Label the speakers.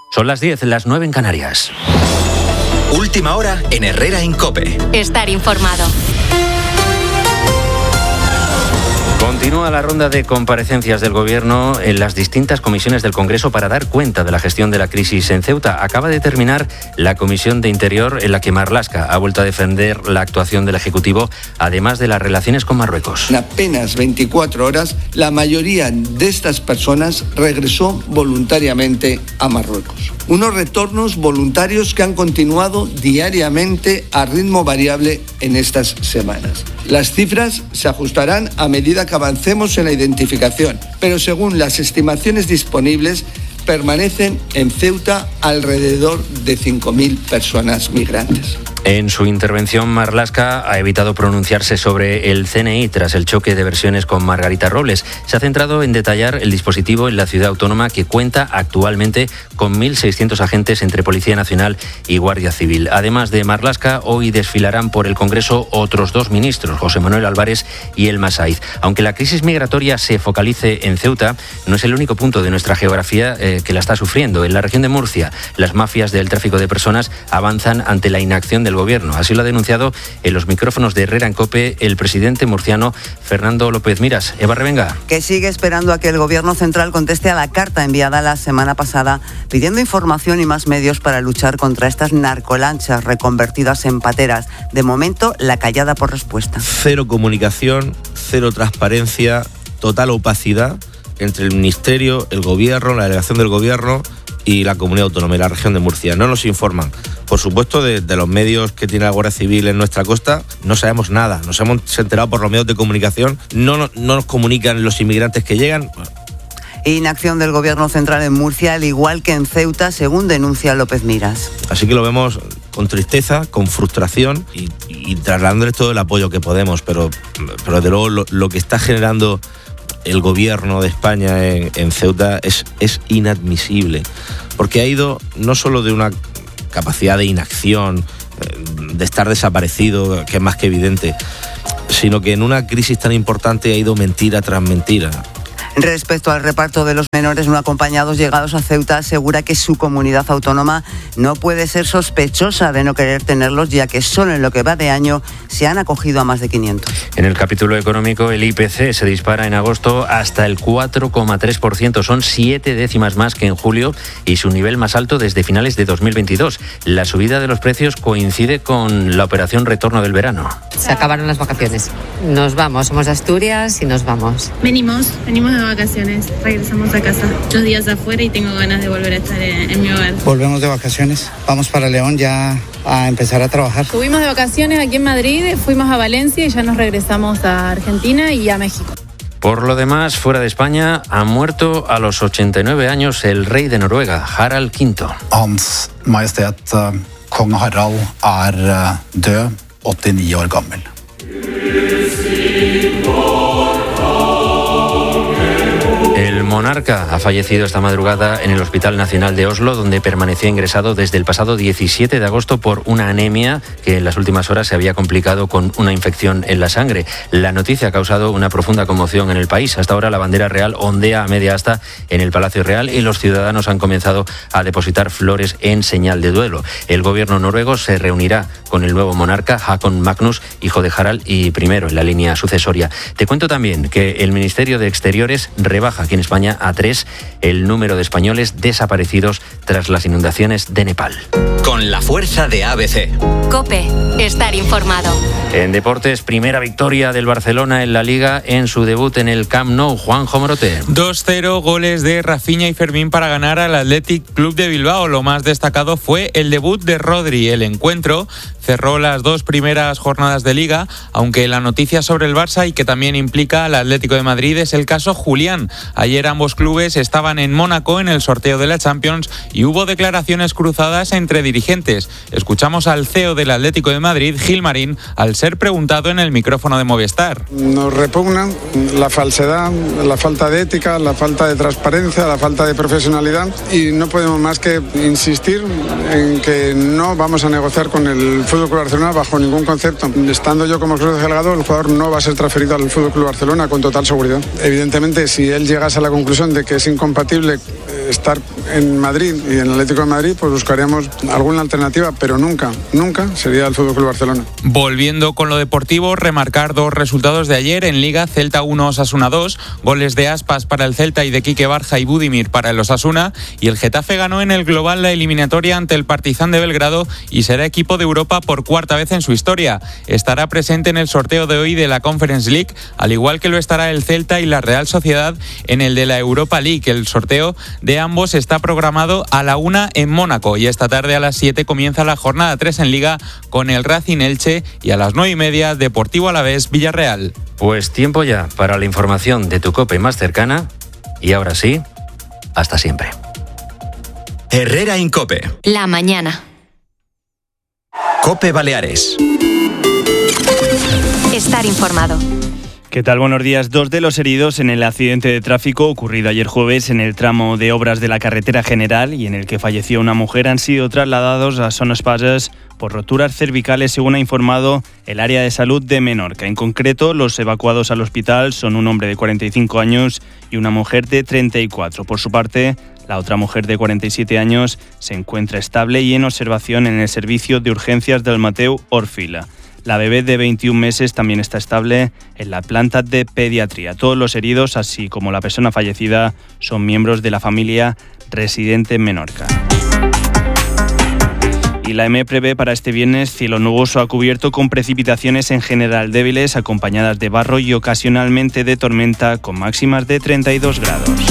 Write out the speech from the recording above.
Speaker 1: Son las 10, las 9 en Canarias.
Speaker 2: Última hora en Herrera en COPE.
Speaker 3: Estar informado.
Speaker 1: Continúa la ronda de comparecencias del Gobierno en las distintas comisiones del Congreso para dar cuenta de la gestión de la crisis en Ceuta. Acaba de terminar la Comisión de Interior, en la que Marlaska ha vuelto a defender la actuación del Ejecutivo, además de las relaciones con Marruecos.
Speaker 4: En apenas 24 horas, la mayoría de estas personas regresó voluntariamente a Marruecos. Unos retornos voluntarios que han continuado diariamente a ritmo variable en estas semanas. Las cifras se ajustarán a medida que avancemos en la identificación, pero según las estimaciones disponibles, permanecen en Ceuta alrededor de 5.000 personas migrantes.
Speaker 1: En su intervención, Marlaska ha evitado pronunciarse sobre el CNI tras el choque de versiones con Margarita Robles. Se ha centrado en detallar el dispositivo en la ciudad autónoma, que cuenta actualmente con 1.600 agentes entre Policía Nacional y Guardia Civil. Además de Marlaska, hoy desfilarán por el Congreso otros dos ministros, José Manuel Álvarez y Elma Saiz. Aunque la crisis migratoria se focalice en Ceuta, no es el único punto de nuestra geografía que la está sufriendo. En la región de Murcia, las mafias del tráfico de personas avanzan ante la inacción del Gobierno. Así lo ha denunciado en los micrófonos de Herrera en COPE el presidente murciano Fernando López Miras. Eva Revenga.
Speaker 5: Que sigue esperando a que el Gobierno central conteste a la carta enviada la semana pasada pidiendo información y más medios para luchar contra estas narcolanchas reconvertidas en pateras. De momento, la callada por respuesta.
Speaker 6: Cero comunicación, cero transparencia, total opacidad entre el Ministerio, el Gobierno, la delegación del Gobierno y la Comunidad Autónoma y la región de Murcia. No nos informan. Por supuesto, de los medios que tiene la Guardia Civil en nuestra costa, no sabemos nada. Nos hemos enterado por los medios de comunicación. No nos comunican los inmigrantes que llegan.
Speaker 5: Inacción del Gobierno central en Murcia, al igual que en Ceuta, según denuncia López Miras.
Speaker 6: Así que lo vemos con tristeza, con frustración y trasladándoles todo el apoyo que podemos. Pero desde luego lo que está generando el Gobierno de España en Ceuta es inadmisible. Porque ha ido no solo de una capacidad de inacción, de estar desaparecido, que es más que evidente, sino que en una crisis tan importante ha ido mentira tras mentira.
Speaker 5: Respecto al reparto de los menores no acompañados llegados a Ceuta, asegura que su comunidad autónoma no puede ser sospechosa de no querer tenerlos, ya que solo en lo que va de año se han acogido a más de 500.
Speaker 1: En el capítulo económico, el IPC se dispara en agosto hasta el 4,3%. Son 7 décimas más que en julio y su nivel más alto desde finales de 2022. La subida de los precios coincide con la operación retorno del verano.
Speaker 7: Se acabaron las vacaciones. Nos vamos, somos de Asturias y nos vamos.
Speaker 8: Venimos de vacaciones, regresamos a casa. 2 días afuera y tengo ganas de volver a estar en mi hogar.
Speaker 9: Volvemos de vacaciones, vamos para León ya a empezar a trabajar.
Speaker 8: Estuvimos de vacaciones aquí en Madrid, fuimos a Valencia y ya nos regresamos a Argentina y a México.
Speaker 1: Por lo demás, fuera de España, ha muerto a los 89 años el rey de Noruega, Harald V.
Speaker 10: Hans Majestet Kong Harald død, 89 år gammel.
Speaker 1: El monarca ha fallecido esta madrugada en el Hospital Nacional de Oslo, donde permanecía ingresado desde el pasado 17 de agosto por una anemia que en las últimas horas se había complicado con una infección en la sangre. La noticia ha causado una profunda conmoción en el país. Hasta ahora la bandera real ondea a media asta en el Palacio Real y los ciudadanos han comenzado a depositar flores en señal de duelo. El gobierno noruego se reunirá con el nuevo monarca, Håkon Magnus, hijo de Harald y primero en la línea sucesoria. Te cuento también que el Ministerio de Exteriores rebaja aquí en España a 3 el número de españoles desaparecidos tras las inundaciones de Nepal.
Speaker 2: Con la fuerza de ABC.
Speaker 3: COPE, estar informado.
Speaker 1: En deportes, primera victoria del Barcelona en la Liga en su debut en el Camp Nou. Juanjo Morote.
Speaker 11: 2-0, goles de Rafinha y Fermín para ganar al Athletic Club de Bilbao. Lo más destacado fue el debut de Rodri. El encuentro cerró las 2 primeras jornadas de Liga, aunque la noticia sobre el Barça y que también implica al Atlético de Madrid es el caso Julián. Ayer ambos clubes estaban en Mónaco en el sorteo de la Champions y hubo declaraciones cruzadas entre dirigentes. Escuchamos al CEO del Atlético de Madrid, Gil Marín, al ser preguntado en el micrófono de Movistar.
Speaker 12: Nos repugnan la falsedad, la falta de ética, la falta de transparencia, la falta de profesionalidad y no podemos más que insistir en que no vamos a negociar con el FC Barcelona bajo ningún concepto. Estando yo como Cruz Delgado, el jugador no va a ser transferido al FC Barcelona con total seguridad. Evidentemente, si él llegase a la la conclusión de que es incompatible estar en Madrid y en el Atlético de Madrid, pues buscaríamos alguna alternativa, pero nunca sería el FC Barcelona.
Speaker 11: Volviendo con lo deportivo, remarcar 2 resultados de ayer en Liga: Celta 1, Osasuna 2, goles de Aspas para el Celta y de Quique Barja y Budimir para el Osasuna, y el Getafe ganó en el global la eliminatoria ante el Partizan de Belgrado y será equipo de Europa por 4ª vez en su historia. Estará presente en el sorteo de hoy de la Conference League, al igual que lo estará el Celta y la Real Sociedad en el de la Europa League. El sorteo de ambos está programado a la 1 en Mónaco, y esta tarde a las 7 comienza la jornada 3 en Liga con el Racing Elche, y a las 9:30 Deportivo Alavés Villarreal.
Speaker 1: Pues tiempo ya para la información de tu COPE más cercana, y ahora sí, hasta siempre.
Speaker 2: Herrera Incope.
Speaker 3: La mañana.
Speaker 2: COPE Baleares.
Speaker 3: Estar informado.
Speaker 13: ¿Qué tal? Buenos días. 2 de los heridos en el accidente de tráfico ocurrido ayer jueves en el tramo de obras de la carretera general y en el que falleció una mujer han sido trasladados a Son Espases por roturas cervicales, según ha informado el área de salud de Menorca. En concreto, los evacuados al hospital son un hombre de 45 años y una mujer de 34. Por su parte, la otra mujer de 47 años se encuentra estable y en observación en el servicio de urgencias del Mateu Orfila. La bebé de 21 meses también está estable en la planta de pediatría. Todos los heridos, así como la persona fallecida, son miembros de la familia residente en Menorca. Y la EME prevé para este viernes cielo nuboso a cubierto con precipitaciones en general débiles, acompañadas de barro y ocasionalmente de tormenta, con máximas de 32 grados.